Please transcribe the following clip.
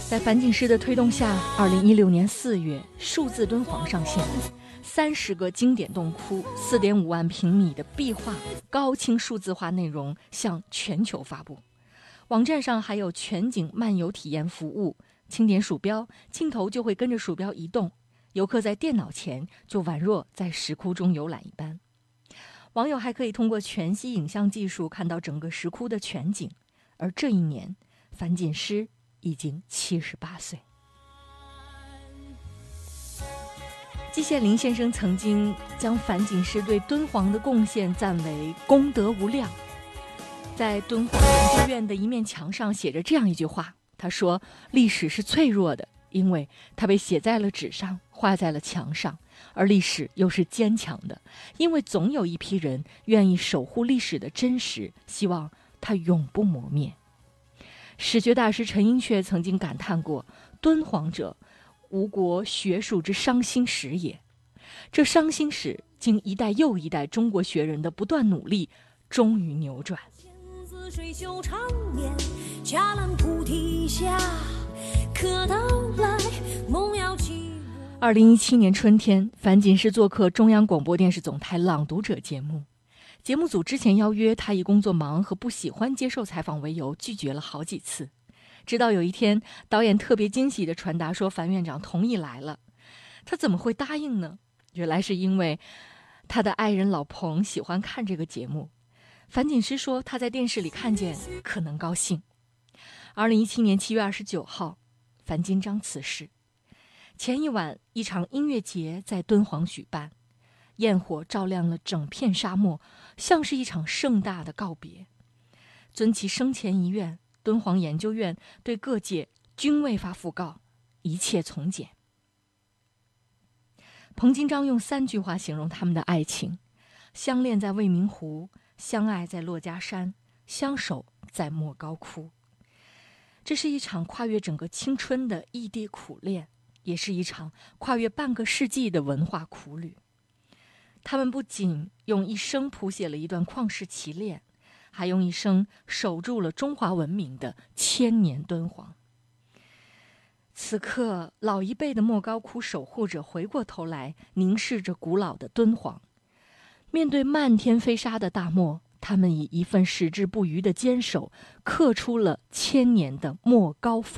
在樊锦诗的推动下，2016年4月，数字敦煌上线，30个经典洞窟，4.5万平米的壁画，高清数字化内容向全球发布。网站上还有全景漫游体验服务，轻点鼠标，镜头就会跟着鼠标移动，游客在电脑前就宛若在石窟中游览一般。网友还可以通过全息影像技术看到整个石窟的全景。而这一年，樊锦诗已经78岁。季羡林先生曾经将樊锦诗对敦煌的贡献赞为功德无量。在敦煌研究院的一面墙上写着这样一句话，他说：历史是脆弱的，因为它被写在了纸上，画在了墙上，而历史又是坚强的，因为总有一批人愿意守护历史的真实，希望它永不磨灭。史学大师陈寅恪曾经感叹过：敦煌者，吴国学术之伤心史也。这伤心史经一代又一代中国学人的不断努力，终于扭转。 水袖长眠，嘉兰菩提下，可到来梦遥起。 2017年春天，樊锦诗做客中央广播电视总台《朗读者》节目。节目组之前邀约他，以工作忙和不喜欢接受采访为由，拒绝了好几次。直到有一天，导演特别惊喜地传达说樊院长同意来了。他怎么会答应呢？原来是因为他的爱人老彭喜欢看这个节目。樊锦诗说他在电视里看见可能高兴。2017年7月29号，樊金章辞世。前一晚，一场音乐节在敦煌举办，焰火照亮了整片沙漠，像是一场盛大的告别。遵其生前遗愿，敦煌研究院对各界均未发讣告，一切从简。彭金章用3句话形容他们的爱情：相恋在未名湖，相爱在珞珈山，相守在莫高窟。这是一场跨越整个青春的异地苦恋，也是一场跨越半个世纪的文化苦旅。他们不仅用一生谱写了一段旷世奇恋，还用一生守住了中华文明的千年敦煌。此刻，老一辈的莫高窟守护者回过头来，凝视着古老的敦煌。面对漫天飞沙的大漠，他们以一份矢志不渝的坚守，刻出了千年的莫高峰。